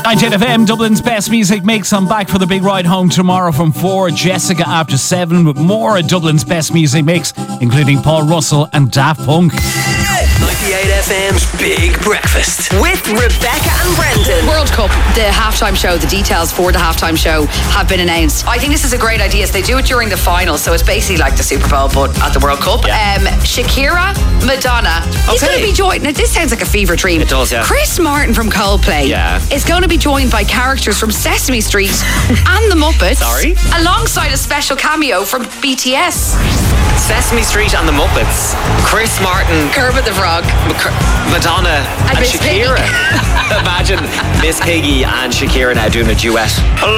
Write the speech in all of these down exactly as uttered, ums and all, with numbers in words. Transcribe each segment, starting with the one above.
ninety-eight F M, Dublin's best music mix. I'm back for the big ride home tomorrow from four. Jessica after seven with more of Dublin's best music mix, including Paul Russell and Daft Punk. ninety-eight F M's Big Breakfast with Rebecca and Brendan. World Cup, the halftime show, the details for the halftime show have been announced. I think this is a great idea. So they do it during the final, so it's basically like the Super Bowl but at the World Cup. Yeah. Um, Shakira, Madonna. He's Okay. going to be joined. Now this sounds like a fever dream. It does, yeah. Chris Martin from Coldplay Yeah. is going to be joined by characters from Sesame Street and the Muppets. Sorry? Alongside a special cameo from B T S. Sesame Street and the Muppets. Chris Martin, Kermit the Frog. Mac- Madonna, and, Miss Shakira. Imagine Miss Piggy and Shakira now doing a duet.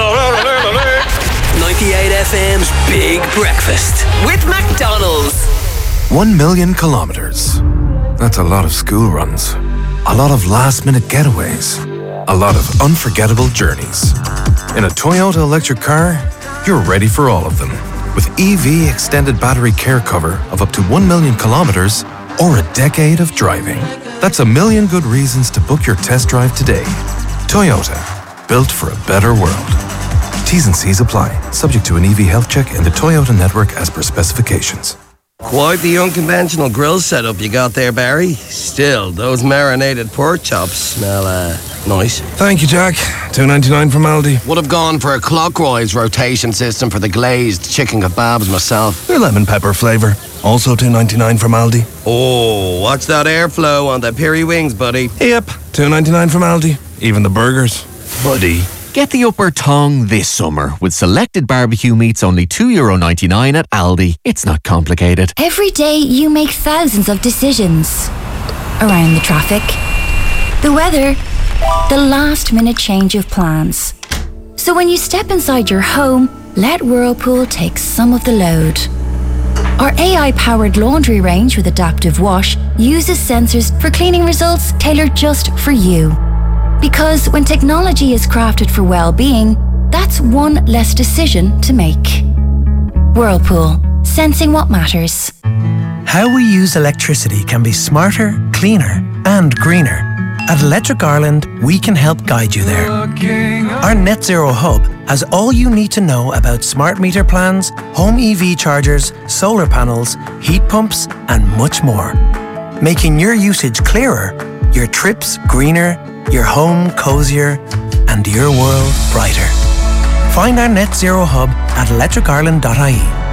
ninety-eight F M's Big Breakfast with McDonald's. One million kilometers. That's a lot of school runs. A lot of last-minute getaways. A lot of unforgettable journeys. In a Toyota electric car, you're ready for all of them. With E V extended battery care cover of up to one million kilometers or a decade of driving. That's a million good reasons to book your test drive today. Toyota, built for a better world. T's and C's apply, subject to an E V health check in the Toyota network as per specifications. Quite the unconventional grill setup you got there, Barry. Still, those marinated pork chops smell, uh, nice. Thank you, Jack. two ninety-nine from Aldi. Would have gone for a clockwise rotation system for the glazed chicken kebabs myself. Your lemon pepper flavour. Also two ninety-nine from Aldi. Oh, watch that airflow on the peri wings, buddy. Yep, two ninety-nine from Aldi. Even the burgers. Buddy. Get the upper tongue this summer with selected barbecue meats only two euro ninety-nine at Aldi. It's not complicated. Every day you make thousands of decisions. Around the traffic, the weather, the last minute change of plans. So when you step inside your home, let Whirlpool take some of the load. Our A I-powered laundry range with adaptive wash uses sensors for cleaning results tailored just for you. Because when technology is crafted for well-being, that's one less decision to make. Whirlpool, sensing what matters. How we use electricity can be smarter, cleaner, and greener. At Electric Ireland, we can help guide you there. Our Net Zero Hub has all you need to know about smart meter plans, home E V chargers, solar panels, heat pumps, and much more. Making your usage clearer, your trips greener, your home cozier, and your world brighter. Find our Net Zero Hub at electric ireland dot I E.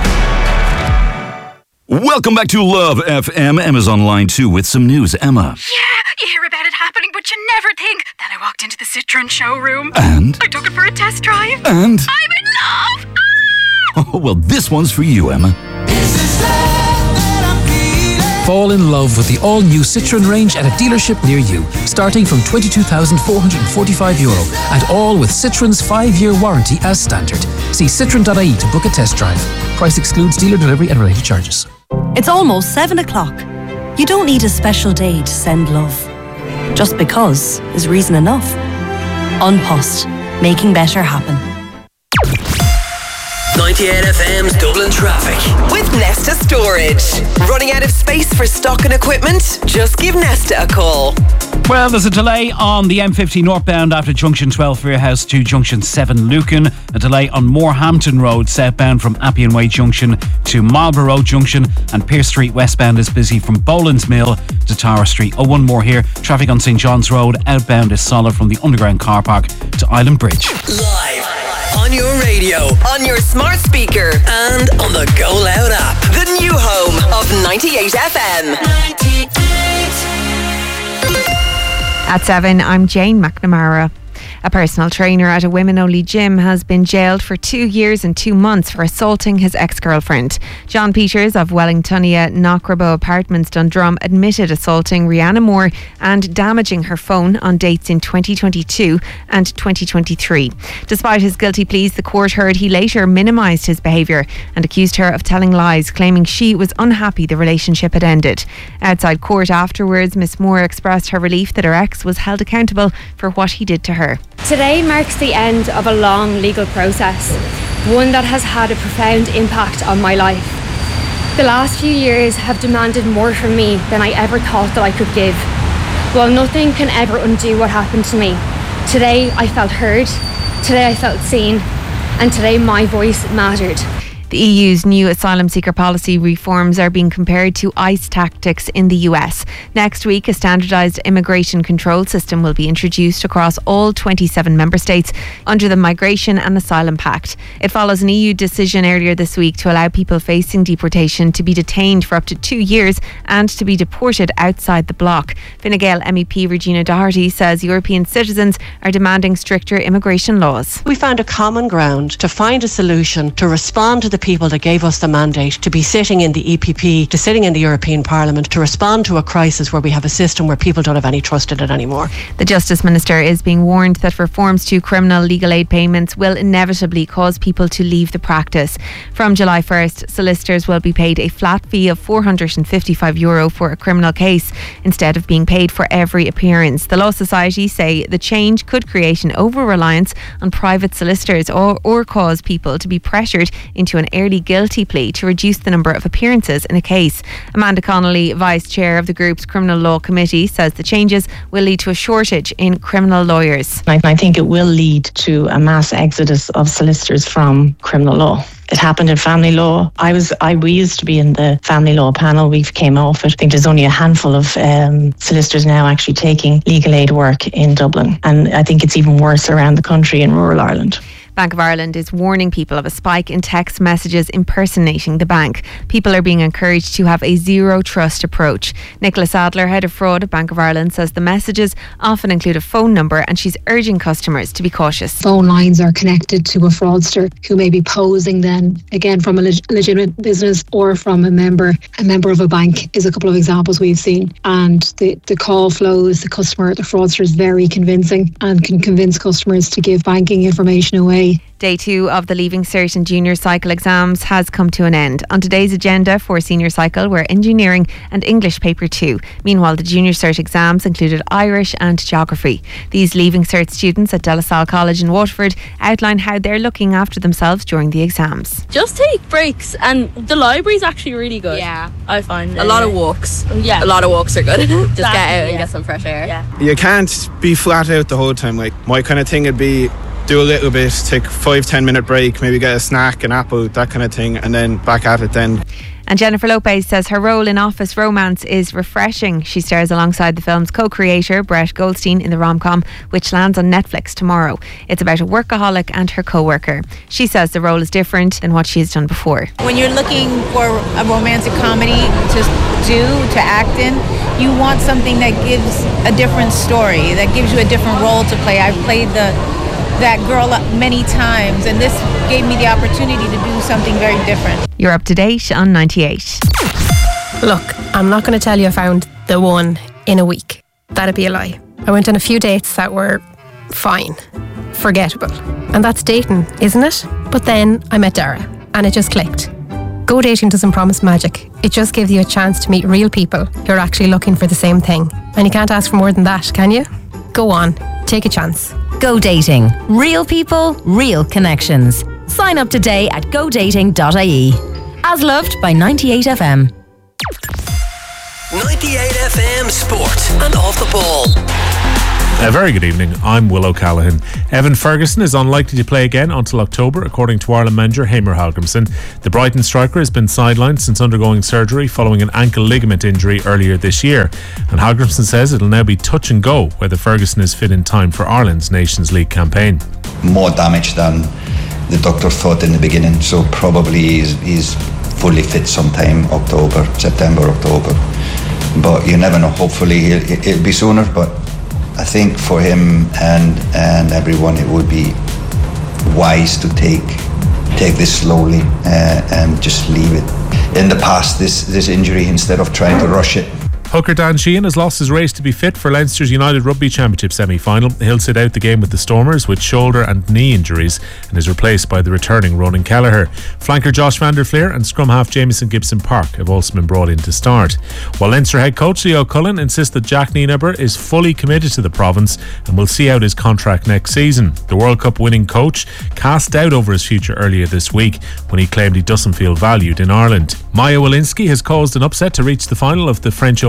Welcome back to Love F M. Emma's online too with some news. Emma. Yeah, you hear about it happening, but you never think. Then I walked into the Citroen showroom. And? I took it for a test drive. And? I'm in love! Ah! Oh, well, this one's for you, Emma. Fall in love with the all-new Citroen range at a dealership near you, starting from twenty-two thousand four hundred forty-five euro, and all with Citroen's five-year warranty as standard. See citroen dot I E to book a test drive. Price excludes dealer delivery and related charges. It's almost seven o'clock. You don't need a special day to send love. Just because is reason enough. An Post, making better happen. ninety-eight F M's Dublin traffic with Nesta Storage. Running out of space for stock and equipment? Just give Nesta a call. Well, there's a delay on the M fifty northbound after Junction twelve Fairhouse to Junction seven Lucan. A delay on Morehampton Road southbound from Appian Way Junction to Marlborough Road Junction. And Pearse Street westbound is busy from Boland's Mill to Tower Street. Oh, one more here. Traffic on St John's Road outbound is solid from the underground car park to Island Bridge. Live on your radio, on your smart speaker, and on the Go Loud app. The new home of ninety-eight F M. At seven, I'm Jane McNamara. A personal trainer at a women-only gym has been jailed for two years and two months for assaulting his ex-girlfriend. John Peters of Wellingtonia Knockrabo Apartments, Dundrum, admitted assaulting Rihanna Moore and damaging her phone on dates in twenty twenty-two and twenty twenty-three. Despite his guilty pleas, the court heard he later minimised his behaviour and accused her of telling lies, claiming she was unhappy the relationship had ended. Outside court afterwards, Miss Moore expressed her relief that her ex was held accountable for what he did to her. Today marks the end of a long legal process, one that has had a profound impact on my life. The last few years have demanded more from me than I ever thought that I could give. While nothing can ever undo what happened to me, Today I felt heard, today I felt seen, and today my voice mattered. The E U's new asylum seeker policy reforms are being compared to ICE tactics in the U S. Next week, a standardised immigration control system will be introduced across all twenty-seven member states under the Migration and Asylum Pact. It follows an E U decision earlier this week to allow people facing deportation to be detained for up to two years and to be deported outside the bloc. Fine Gael M E P Regina Doherty says European citizens are demanding stricter immigration laws. We found a common ground to find a solution to respond to the people that gave us the mandate to be sitting in the E P P, to sitting in the European Parliament, to respond to a crisis where we have a system where people don't have any trust in it anymore. The Justice Minister is being warned that reforms to criminal legal aid payments will inevitably cause people to leave the practice. From July first, solicitors will be paid a flat fee of four hundred fifty-five euro for a criminal case instead of being paid for every appearance. The Law Society say the change could create an over-reliance on private solicitors or, or cause people to be pressured into an early guilty plea to reduce the number of appearances in a case. Amanda Connolly, Vice Chair of the group's Criminal Law Committee, says the changes will lead to a shortage in criminal lawyers. I, I think it will lead to a mass exodus of solicitors from criminal law. It happened in family law. I was, I we used to be in the family law panel. We came off it. I think there's only a handful of um, solicitors now actually taking legal aid work in Dublin, and I think it's even worse around the country in rural Ireland. Bank of Ireland is warning people of a spike in text messages impersonating the bank. People are being encouraged to have a zero trust approach. Nicola Sadler, head of fraud at Bank of Ireland, says the messages often include a phone number, and she's urging customers to be cautious. Phone lines are connected to a fraudster who may be posing then again from a leg- legitimate business or from a member a member of a bank is a couple of examples we've seen. And the, the call flows, the customer, the fraudster is very convincing and can convince customers to give banking information away. Day two of the Leaving Cert and Junior Cycle exams has come to an end. On today's agenda for Senior Cycle were Engineering and English Paper two. Meanwhile, the Junior Cert exams included Irish and Geography. These Leaving Cert students at De La Salle College in Waterford outline how they're looking after themselves during the exams. Just take breaks, and the library's actually really good. Yeah, I find a lot of walks. Yeah, a lot of walks are good. Just exactly, get out and yeah. get some fresh air. Yeah. You can't be flat out the whole time. Like my kind of thing would be do a little bit, take five, ten minute break, maybe get a snack, an apple, that kind of thing, and then back at it then. And Jennifer Lopez says her role in Office Romance is refreshing. She stars alongside the film's co-creator, Brett Goldstein, in the rom-com, which lands on Netflix tomorrow. It's about a workaholic and her co-worker. She says the role is different than what she has done before. When you're looking for a romantic comedy to do, to act in, you want something that gives a different story, that gives you a different role to play. I've played the that girl many times, and this gave me the opportunity to do something very different. You're up to date on ninety-eight. Look, I'm not going to tell you I found the one in a week. That'd be a lie. I went on a few dates that were fine, forgettable. And that's dating, isn't it? But then I met Dara, and it just clicked. Go dating doesn't promise magic. It just gives you a chance to meet real people who are actually looking for the same thing. And you can't ask for more than that, can you? Go on, take a chance. Go Dating. Real people, real connections. Sign up today at go dating dot I E. As loved by ninety-eight F M. ninety-eight F M Sport and Off the Ball. A very good evening, I'm Will O'Callaghan. Evan Ferguson is unlikely to play again until October, according to Ireland manager Heimir Hallgrímsson. The Brighton striker has been sidelined since undergoing surgery following an ankle ligament injury earlier this year. And Hallgrímsson says it'll now be touch and go whether Ferguson is fit in time for Ireland's Nations League campaign. More damage than the doctor thought in the beginning, so probably he's, he's fully fit sometime October, September, October. But you never know, hopefully he'll, it'll be sooner, but I think for him and and everyone it would be wise to take take this slowly uh, and just leave it in the past, this this injury, instead of trying to rush it. Hooker Dan Sheehan has lost his race to be fit for Leinster's United Rugby Championship semi-final. He'll sit out the game with the Stormers with shoulder and knee injuries and is replaced by the returning Ronan Kelleher. Flanker Josh van der Fleer and scrum half Jamieson Gibson Park have also been brought in to start. While Leinster head coach Leo Cullen insists that Jack Nienaber is fully committed to the province and will see out his contract next season. The World Cup winning coach cast doubt over his future earlier this week when he claimed he doesn't feel valued in Ireland. Maya Walinski has caused an upset to reach the final of the French Open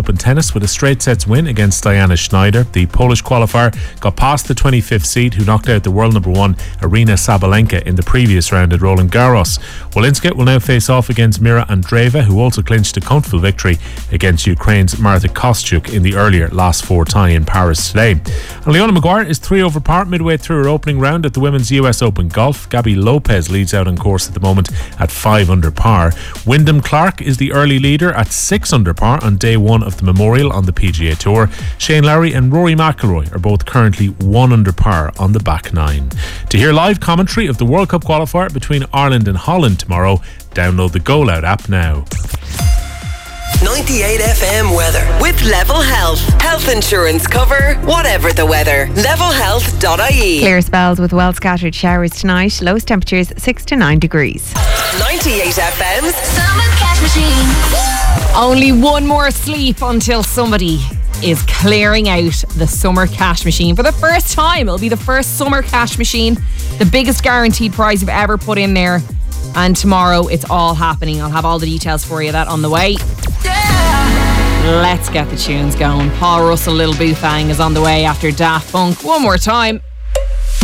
Open tennis with a straight sets win against Diana Schneider. The Polish qualifier got past the twenty-fifth seed, who knocked out the world number one Arina Sabalenka in the previous round at Roland Garros. Walinska will now face off against Mira Andreeva, who also clinched a comfortable victory against Ukraine's Marta Kostyuk in the earlier last four tie in Paris today. And Leona Maguire is three over par midway through her opening round at the Women's U S Open Golf. Gabby Lopez leads out on course at the moment at five under par. Wyndham Clark is the early leader at six under par on day one of the Memorial on the P G A Tour. Shane Lowry and Rory McIlroy are both currently one under par on the back nine. To hear live commentary of the World Cup qualifier between Ireland and Holland tomorrow, download the Go Loud app now. ninety-eight F M weather with Level Health. Health insurance cover, whatever the weather. level health dot I E. Clear spells with well scattered showers tonight. Lowest temperatures six to nine degrees. ninety-eight F M's Summer Cash Machine. Only one more sleep until somebody is clearing out the Summer Cash Machine. For the first time, it'll be the first Summer Cash Machine, the biggest guaranteed prize you've ever put in there. And tomorrow it's all happening. I'll have all the details for you, that on the way. Let's get the tunes going. Paul Russell, Little Boo Thang is on the way after Daft Punk. One more time.